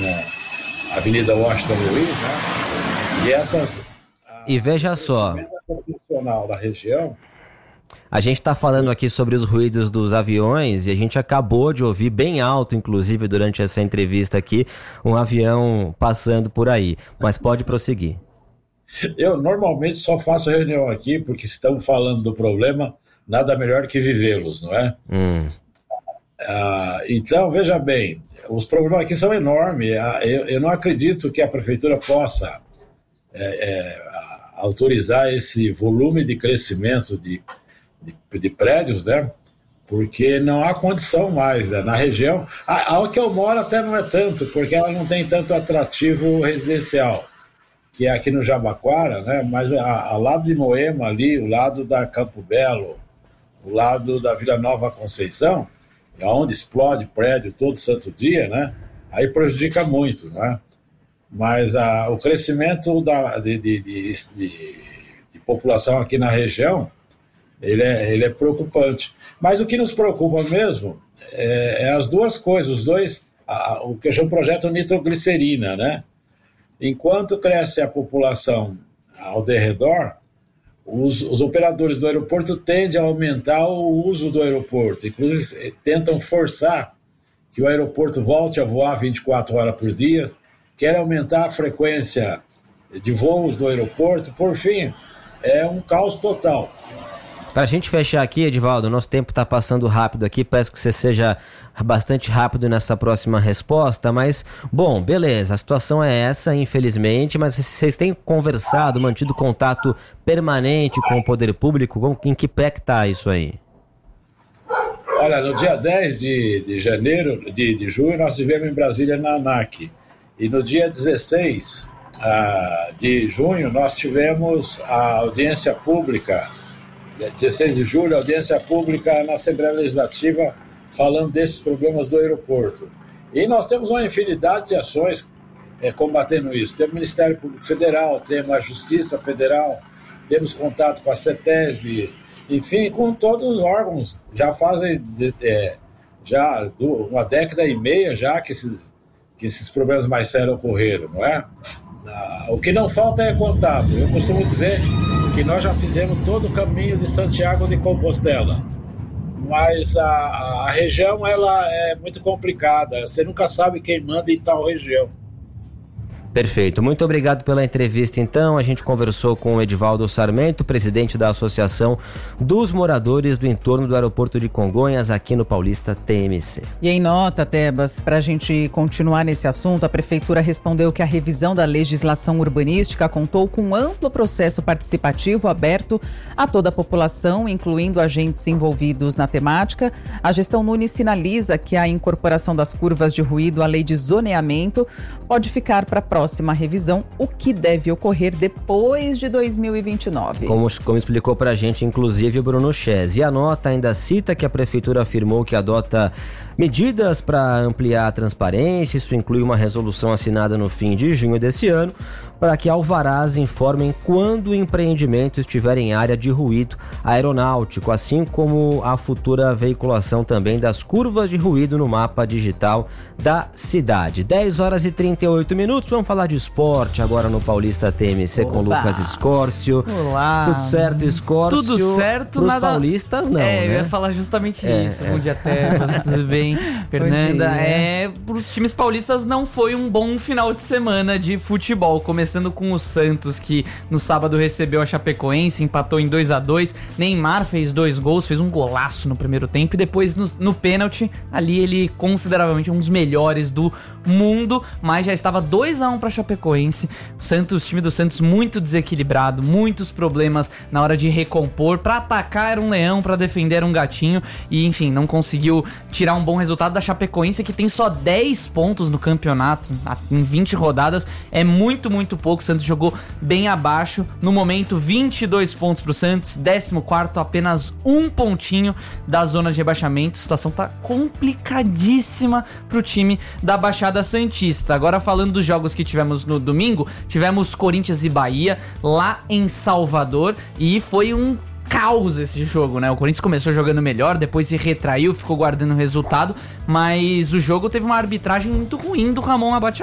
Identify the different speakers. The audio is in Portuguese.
Speaker 1: com a Avenida Washington Luiz, né? E essas...
Speaker 2: E veja só...
Speaker 1: populacional da região...
Speaker 2: A gente está falando aqui sobre os ruídos dos aviões e a gente acabou de ouvir bem alto, inclusive, durante essa entrevista aqui, um avião passando por aí. Mas pode prosseguir.
Speaker 1: Eu normalmente só faço reunião aqui porque se estamos falando do problema, nada melhor que vivê-los, não é? Então, veja bem, os problemas aqui são enormes. Eu não acredito que a prefeitura possa autorizar esse volume de crescimento de prédios, né? Porque não há condição mais, né? Na região. A que eu moro até não é tanto, porque ela não tem tanto atrativo residencial, que é aqui no Jabaquara, né? Mas ao lado de Moema ali, o lado da Campo Belo, o lado da Vila Nova Conceição, onde explode prédio todo santo dia, né? Aí prejudica muito, né? Mas o crescimento de população aqui na região, ele é preocupante. Mas o que nos preocupa mesmo é as duas coisas, o que eu chamo de projeto nitroglicerina, né? Enquanto cresce a população ao derredor, os operadores do aeroporto tendem a aumentar o uso do aeroporto, inclusive tentam forçar que o aeroporto volte a voar 24 horas por dia, querem aumentar a frequência de voos do aeroporto, por fim, é um caos total.
Speaker 2: Para a gente fechar aqui, Edivaldo, nosso tempo está passando rápido aqui, peço que você seja bastante rápido nessa próxima resposta, mas, bom, beleza, a situação é essa, infelizmente, mas vocês têm conversado, mantido contato permanente com o poder público, em que pé que está isso aí?
Speaker 1: Olha, no dia 10 de junho, nós estivemos em Brasília na ANAC, e no dia 16 de junho, nós tivemos a audiência pública, 16 de julho, audiência pública na Assembleia Legislativa falando desses problemas do aeroporto. E nós temos uma infinidade de ações combatendo isso. Temos o Ministério Público Federal, temos a Justiça Federal, temos contato com a CETESB, enfim, com todos os órgãos. Já fazem uma década e meia já que esses problemas mais sérios ocorreram, não é? O que não falta é contato. Eu costumo dizer que nós já fizemos todo o caminho de Santiago de Compostela, mas a região ela é muito complicada, você nunca sabe quem manda em tal região.
Speaker 2: Perfeito, muito obrigado pela entrevista. Então, a gente conversou com o Edivaldo Sarmento, presidente da Associação dos Moradores do Entorno do Aeroporto de Congonhas, aqui no Paulista TMC.
Speaker 3: E em nota, Tebas, para a gente continuar nesse assunto, a Prefeitura respondeu que a revisão da legislação urbanística contou com um amplo processo participativo aberto a toda a população, incluindo agentes envolvidos na temática. A gestão Nunes sinaliza que a incorporação das curvas de ruído à lei de zoneamento pode ficar para a próxima revisão, o que deve ocorrer depois de 2029.
Speaker 2: Como explicou para a gente, inclusive, o Bruno Chess. E a nota ainda cita que a Prefeitura afirmou que adota medidas para ampliar a transparência. Isso inclui uma resolução assinada no fim de junho desse ano, para que alvarás informem quando o empreendimento estiver em área de ruído aeronáutico, assim como a futura veiculação também das curvas de ruído no mapa digital da cidade. 10 horas e 38 minutos, vamos falar de esporte agora no Paulista TMC. Opa. Com Lucas Escórcio.
Speaker 3: Olá.
Speaker 2: Tudo certo, Escórcio?
Speaker 3: Tudo certo.
Speaker 2: Pros paulistas não, né?
Speaker 4: Eu ia falar justamente isso. Bom dia, Tebas, tudo bem? Fernanda, pros times paulistas não foi um bom final de semana de futebol, começando com o Santos, que no sábado recebeu a Chapecoense, empatou em 2-2, Neymar fez 2 gols, fez um golaço no primeiro tempo, e depois no pênalti, ali ele consideravelmente um dos melhores do mundo, mas já estava 2-1 para Chapecoense. O time do Santos muito desequilibrado, muitos problemas na hora de recompor, para atacar era um leão, para defender era um gatinho, e enfim, não conseguiu tirar um bom resultado da Chapecoense, que tem só 10 pontos no campeonato em 20 rodadas, é muito pouco. O Santos jogou bem abaixo, no momento 22 pontos pro Santos, 14º, apenas 1 pontinho da zona de rebaixamento. A situação tá complicadíssima pro time da Baixada Santista. Agora, falando dos jogos que tivemos no domingo, tivemos Corinthians e Bahia lá em Salvador, e foi um caos esse jogo, né? O Corinthians começou jogando melhor, depois se retraiu, ficou guardando o resultado, mas o jogo teve uma arbitragem muito ruim do Ramon Abate